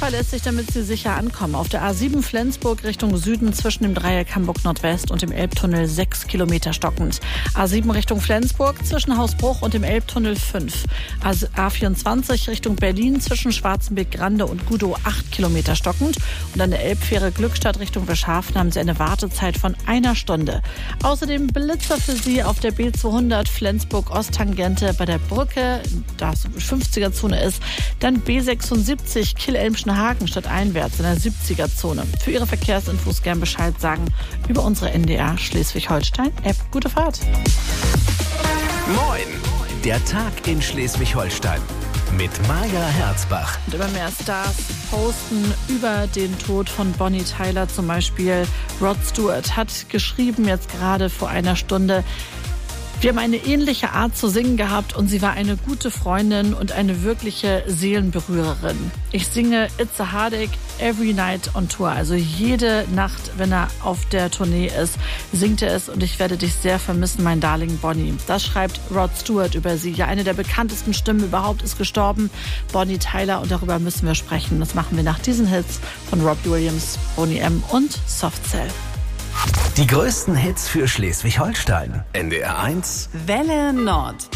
zuverlässig, damit Sie sicher ankommen. Auf der A7 Flensburg Richtung Süden zwischen dem Dreieck Hamburg Nordwest und dem Elbtunnel 6 Kilometer stockend. A7 Richtung Flensburg zwischen Hausbruch und dem Elbtunnel 5. A24 Richtung Berlin zwischen Schwarzenbeck-Grande und Gudow 8 Kilometer stockend. Und an der Elbfähre Glückstadt Richtung Wischhafen haben Sie eine Wartezeit von 1 Stunde. Außerdem Blitzer für Sie auf der B200 Flensburg-Osttangente bei der Brücke, da es 50er-Zone ist. Dann B76 Kiel-Elmschen-Hagen statt einwärts in der 70er-Zone. Für Ihre Verkehrsinfos gern Bescheid sagen über unsere NDR Schleswig-Holstein-App. Gute Fahrt. Moin, der Tag in Schleswig-Holstein mit Maja Herzbach. Und immer mehr Stars posten über den Tod von Bonnie Tyler. Zum Beispiel Rod Stewart hat geschrieben, jetzt gerade vor einer Stunde: Wir haben eine ähnliche Art zu singen gehabt und sie war eine gute Freundin und eine wirkliche Seelenberührerin. Ich singe It's a Heartache every night on tour. Also jede Nacht, wenn er auf der Tournee ist, singt er es und ich werde dich sehr vermissen, mein Darling Bonnie. Das schreibt Rod Stewart über sie. Ja, eine der bekanntesten Stimmen überhaupt ist gestorben, Bonnie Tyler, und darüber müssen wir sprechen. Das machen wir nach diesen Hits von Robbie Williams, Boney M. und Soft Cell. Die größten Hits für Schleswig-Holstein. NDR 1 Welle Nord.